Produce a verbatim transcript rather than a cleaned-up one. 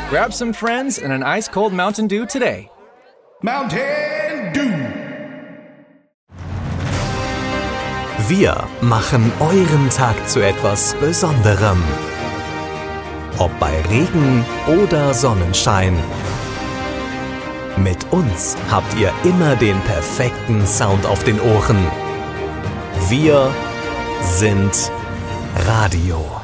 Grab some friends and an ice-cold Mountain Dew today. Mountain Dew. Wir machen euren Tag zu etwas Besonderem. Ob bei Regen oder Sonnenschein. Mit uns habt ihr immer den perfekten Sound auf den Ohren. Wir sind Radio.